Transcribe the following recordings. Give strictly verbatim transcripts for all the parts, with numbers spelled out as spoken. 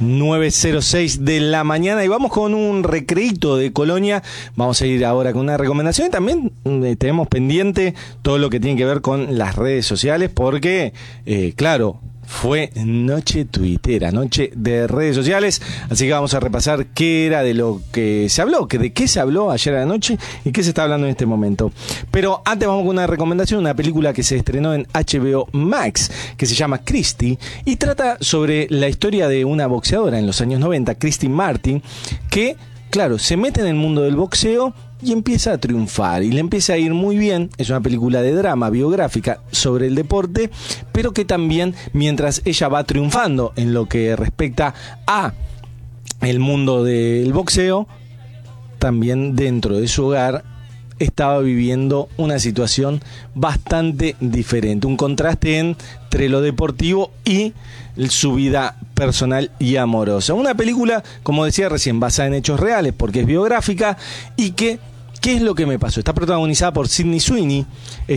nueve cero seis de la mañana y vamos con un recreito de Colonia. Vamos a ir ahora con una recomendación y también eh, tenemos pendiente todo lo que tiene que ver con las redes sociales porque, eh, claro, fue noche tuitera, noche de redes sociales, así que vamos a repasar qué era de lo que se habló, que de qué se habló ayer a la noche y qué se está hablando en este momento. Pero antes vamos con una recomendación, una película que se estrenó en H B O Max, que se llama Christy, y trata sobre la historia de una boxeadora en los años noventa, Christy Martin, que, claro, se mete en el mundo del boxeo y empieza a triunfar y le empieza a ir muy bien. Es una película de drama biográfica sobre el deporte, pero que también mientras ella va triunfando en lo que respecta a el mundo del boxeo, también dentro de su hogar estaba viviendo una situación bastante diferente, un contraste entre lo deportivo y su vida personal y amorosa. Una película, como decía recién, basada en hechos reales porque es biográfica y que, ¿qué es lo que me pasó? Está protagonizada por Sydney Sweeney,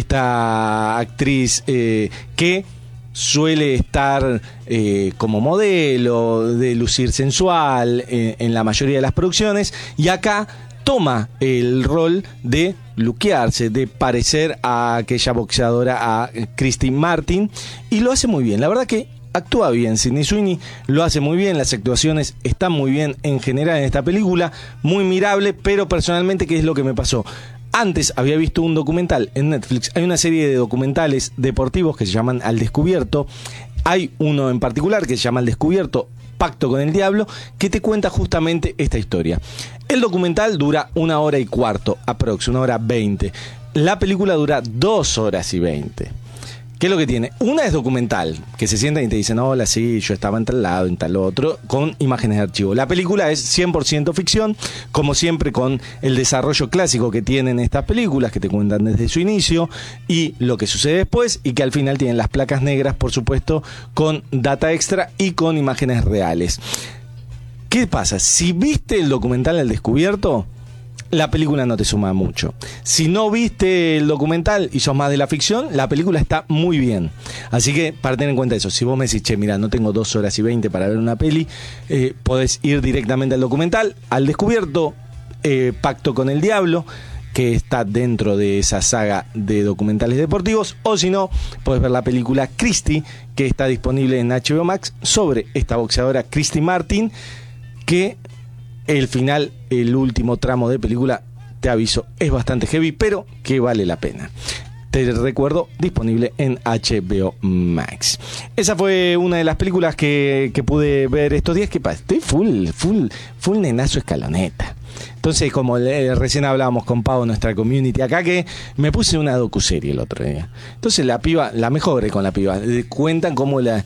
esta actriz eh, que suele estar eh, como modelo, de lucir sensual eh, en la mayoría de las producciones, y acá toma el rol de luquearse, de parecer a aquella boxeadora, a Christy Martin, y lo hace muy bien. La verdad que actúa bien, Sydney Sweeney lo hace muy bien, las actuaciones están muy bien en general en esta película, muy mirable, pero personalmente, ¿qué es lo que me pasó? Antes había visto un documental en Netflix, hay una serie de documentales deportivos que se llaman Al Descubierto, hay uno en particular que se llama Al Descubierto, Pacto con el Diablo, que te cuenta justamente esta historia. El documental dura una hora y cuarto, aprox, una hora veinte. La película dura dos horas y veinte. ¿Qué es lo que tiene? Una es documental, que se sientan y te dicen, hola, sí, yo estaba en tal lado, en tal otro, con imágenes de archivo. La película es cien por ciento ficción, como siempre con el desarrollo clásico que tienen estas películas, que te cuentan desde su inicio y lo que sucede después, y que al final tienen las placas negras, por supuesto, con data extra y con imágenes reales. ¿Qué pasa? Si viste el documental Al Descubierto, la película no te suma mucho. Si no viste el documental y sos más de la ficción, la película está muy bien. Así que para tener en cuenta eso, si vos me decís, che, mira, no tengo dos horas y veinte para ver una peli, eh, podés ir directamente al documental, Al Descubierto, eh, Pacto con el Diablo, que está dentro de esa saga de documentales deportivos, o si no, podés ver la película Christy, que está disponible en H B O Max, sobre esta boxeadora Christy Martin, que el final, el último tramo de película, te aviso, es bastante heavy, pero que vale la pena. Te recuerdo, disponible en H B O Max. Esa fue una de las películas que, que pude ver estos días. Que estoy full, full, full nenazo Escaloneta. Entonces, como le, recién hablábamos con Pau, nuestra community acá, que me puse una docuserie el otro día. Entonces la piba, la mejoré con la piba. Cuentan cómo la...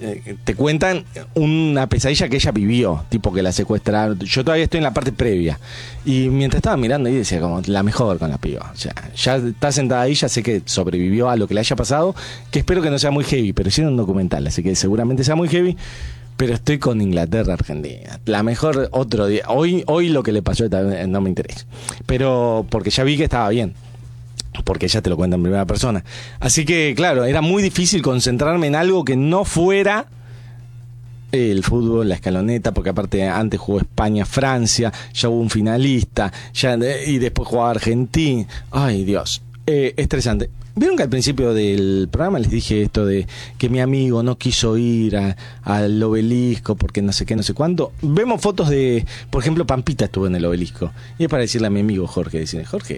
te cuentan una pesadilla que ella vivió, tipo que la secuestraron. Yo todavía estoy en la parte previa y mientras estaba mirando ahí decía como la mejor con la piba, o sea, ya está sentada ahí, ya sé que sobrevivió a lo que le haya pasado, que espero que no sea muy heavy, pero hicieron un documental, así que seguramente sea muy heavy. Pero estoy con Inglaterra, Argentina, la mejor otro día. Hoy, hoy lo que le pasó no me interesa, pero porque ya vi que estaba bien, porque ella te lo cuenta en primera persona. Así que, claro, era muy difícil concentrarme en algo que no fuera el fútbol, la escaloneta, porque aparte antes jugó España-Francia, ya hubo un finalista, ya, y después jugaba Argentina. Ay, Dios, eh, estresante. Vieron que al principio del programa les dije esto de que mi amigo no quiso ir a, al obelisco porque no sé qué, no sé cuánto. Vemos fotos de, por ejemplo, Pampita estuvo en el obelisco. Y es para decirle a mi amigo Jorge, decirle, Jorge,